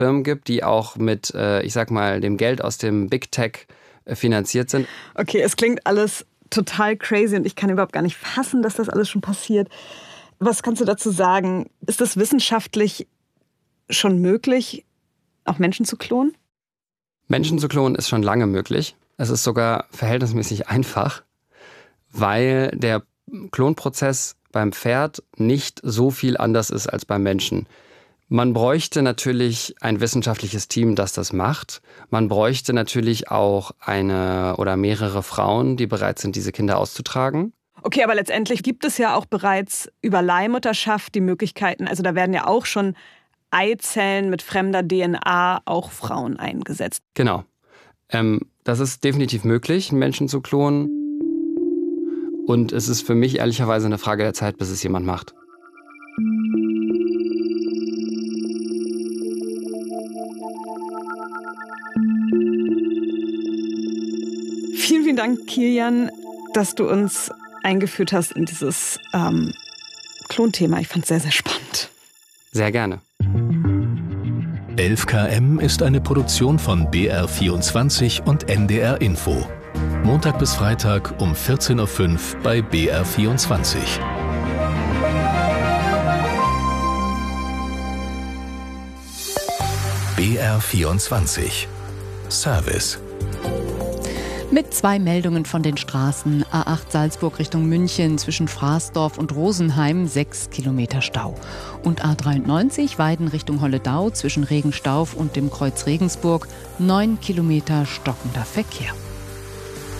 Firmen gibt, die auch mit, ich sag mal, dem Geld aus dem Big Tech finanziert sind. Okay, es klingt alles total crazy und ich kann überhaupt gar nicht fassen, dass das alles schon passiert. Was kannst du dazu sagen? Ist das wissenschaftlich schon möglich, auch Menschen zu klonen? Menschen zu klonen ist schon lange möglich. Es ist sogar verhältnismäßig einfach, weil der Klonprozess beim Pferd nicht so viel anders ist als beim Menschen. Man bräuchte natürlich ein wissenschaftliches Team, das das macht. Man bräuchte natürlich auch eine oder mehrere Frauen, die bereit sind, diese Kinder auszutragen. Okay, aber letztendlich gibt es ja auch bereits über Leihmutterschaft die Möglichkeiten, also da werden ja auch schon Eizellen mit fremder DNA auch Frauen eingesetzt. Genau. Das ist definitiv möglich, einen Menschen zu klonen. Und es ist für mich ehrlicherweise eine Frage der Zeit, bis es jemand macht. Vielen, vielen Dank, Kilian, dass du uns eingeführt hast in dieses Klonthema. Ich fand es sehr, sehr spannend. Sehr gerne. 11 km ist eine Produktion von BR24 und NDR Info. Montag bis Freitag um 14.05 Uhr bei BR24. BR24 Service. Mit 2 Meldungen von den Straßen. A8 Salzburg Richtung München zwischen Fraßdorf und Rosenheim 6 Kilometer Stau. Und A93 Weiden Richtung Holledau zwischen Regenstauf und dem Kreuz Regensburg 9 Kilometer stockender Verkehr.